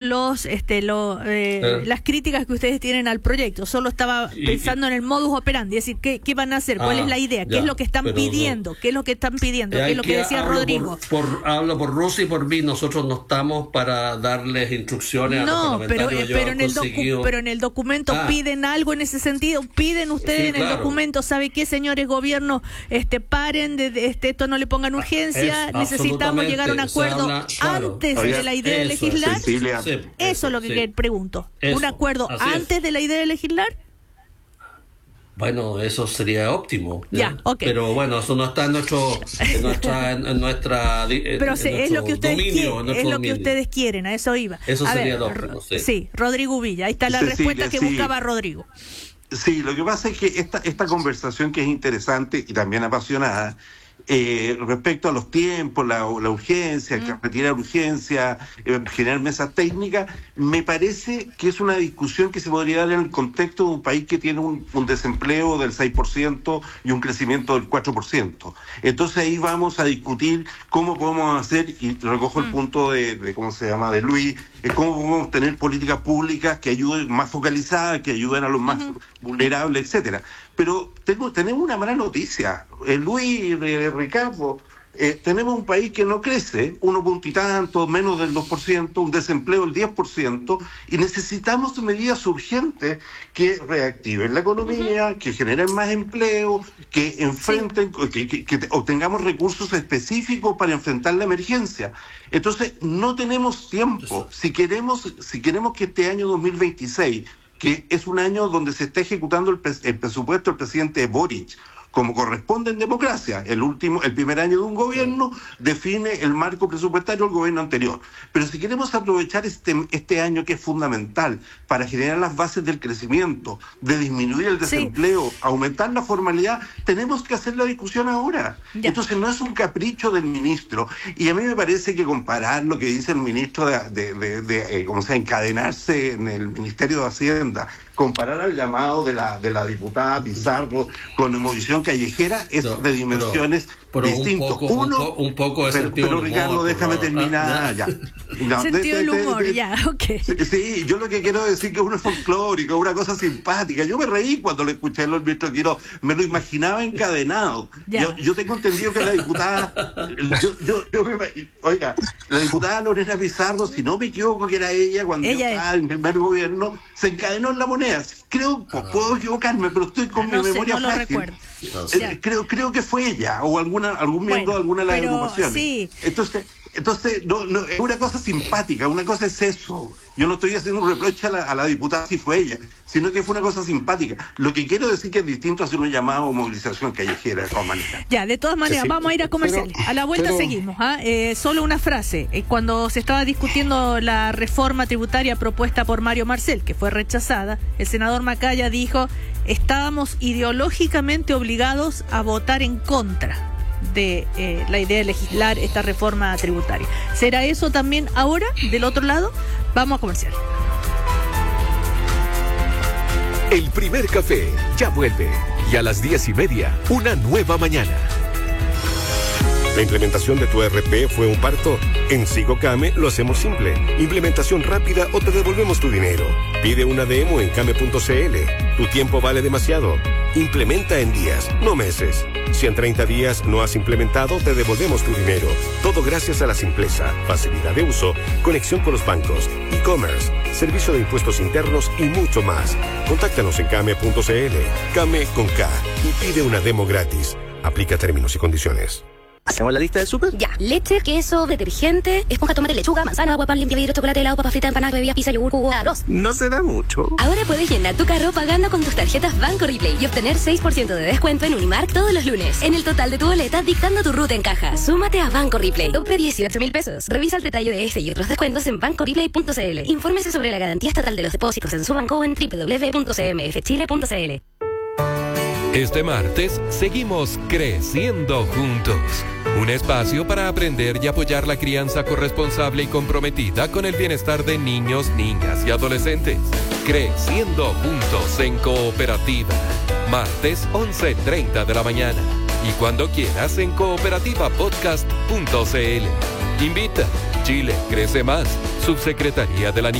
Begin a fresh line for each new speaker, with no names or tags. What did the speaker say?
las críticas que ustedes tienen al proyecto. Solo estaba pensando en el modus operandi, es decir, ¿qué van a hacer? ¿Cuál es la idea? ¿Qué es lo que están pidiendo? ¿Qué es lo que están pidiendo? ¿Qué es lo que decía Rodrigo?
Hablo por Rosa y por mí. Nosotros no estamos para darles instrucciones a los parlamentarios.
Pero en el documento piden algo en ese sentido. Piden ustedes en el documento, ¿sabe qué, señores gobiernos? Paren de esto, no le pongan urgencia. Necesitamos llegar a un acuerdo antes de la idea de legislar. Eso es lo que pregunto. ¿Un acuerdo antes de la idea de legislar?
Bueno, eso sería óptimo.
Ya, okay.
Pero bueno, eso no está en nuestra
pero es lo que ustedes quieren, es lo que ustedes quieren, a eso iba.
Eso sería lo óptimo,
sí, Rodrigo Uvilla, ahí está la respuesta que buscaba Rodrigo.
Sí, lo que pasa es que esta conversación, que es interesante y también apasionada, respecto a los tiempos, la urgencia, retirar urgencia, generar mesas técnicas, me parece que es una discusión que se podría dar en el contexto de un país que tiene un desempleo del 6% y un crecimiento del 4%. Entonces ahí vamos a discutir cómo podemos hacer, y recojo el punto de Luis, cómo podemos tener políticas públicas que ayuden, más focalizadas, que ayuden a los más vulnerables, etcétera. Pero tenemos una mala noticia, Luis, Ricardo. Tenemos un país que no crece, 1 punto y tanto, menos del 2%, un desempleo del 10%, y necesitamos medidas urgentes que reactiven la economía, que generen más empleo, que enfrenten, que obtengamos recursos específicos para enfrentar la emergencia. Entonces, no tenemos tiempo. Si queremos que este año 2026, que es un año donde se está ejecutando el presupuesto del presidente Boric, como corresponde en democracia, el primer año de un gobierno define el marco presupuestario del gobierno anterior. Pero si queremos aprovechar este año, que es fundamental para generar las bases del crecimiento, de disminuir el desempleo, aumentar la formalidad, tenemos que hacer la discusión ahora. Ya. Entonces no es un capricho del ministro. Y a mí me parece que comparar lo que dice el ministro de encadenarse en el Ministerio de Hacienda, comparar al llamado de la diputada Pizarro con la movilización callejera, es de dimensiones distintas.
Un poco de sentido
pero Ricardo, déjame terminar ya.
Sentido del humor, ya, ok.
Sí, yo lo que quiero decir que uno es folclórico, una cosa simpática. Yo me reí cuando le escuché a los ministros Quirós, me lo imaginaba encadenado. Yo tengo entendido que la diputada, oiga, la diputada Lorena Pizarro, si no me equivoco que era ella, cuando estaba en el primer gobierno, se encadenó en la moneda. Creo, puedo equivocarme, pero estoy con mi memoria frágil. Creo que fue ella o algún miembro de alguna de las agrupaciones. Sí. Entonces no, es una cosa simpática, una cosa es eso. Yo no estoy haciendo un reproche a la diputada si fue ella, sino que fue una cosa simpática. Lo que quiero decir que es distinto a hacer un llamado a movilización callejera, de todas maneras.
Ya, de todas maneras, vamos a ir a comercial. A la vuelta seguimos. Solo una frase. Cuando se estaba discutiendo la reforma tributaria propuesta por Mario Marcel, que fue rechazada, el senador Macaya dijo: estábamos ideológicamente obligados a votar en contra de la idea de legislar esta reforma tributaria. ¿Será eso también ahora, del otro lado? Vamos a comercial.
El primer café ya vuelve, y a las 10:30, una nueva mañana. ¿La implementación de tu ERP fue un parto? En Sigocame lo hacemos simple. Implementación rápida o te devolvemos tu dinero. Pide una demo en came.cl. Tu tiempo vale demasiado. Implementa en días, no meses. Si en 30 días no has implementado, te devolvemos tu dinero. Todo gracias a la simpleza, facilidad de uso, conexión con los bancos, e-commerce, servicio de impuestos internos y mucho más. Contáctanos en came.cl. Came con K y pide una demo gratis. Aplica términos y condiciones.
¿Hacemos la lista del súper?
Ya. Leche, queso, detergente, esponja, tomate, lechuga, manzana, agua, pan, limpia, vidrio, chocolate, helado, papa frita, empanadas, bebidas, pizza, yogur, jugo, arroz.
No se da mucho.
Ahora puedes llenar tu carro pagando con tus tarjetas Banco Replay y obtener 6% de descuento en Unimark todos los lunes. En el total de tu boleta, dictando tu ruta en caja. Súmate a Banco Replay. Tope 18.000 pesos. Revisa el detalle de este y otros descuentos en bancoreplay.cl. Infórmese sobre la garantía estatal de los depósitos en su banco en www.cmfchile.cl.
Este martes seguimos creciendo juntos. Un espacio para aprender y apoyar la crianza corresponsable y comprometida con el bienestar de niños, niñas y adolescentes. Creciendo juntos en cooperativa. Martes 11:30 de la mañana. Y cuando quieras en cooperativapodcast.cl. Invita. Chile crece más. Subsecretaría de la